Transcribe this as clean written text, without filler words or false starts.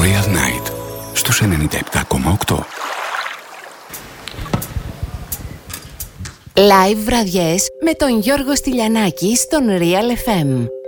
Real Night στους 97,8. Live βραδιές με τον Γιώργο Στυλιανάκη στον Real FM.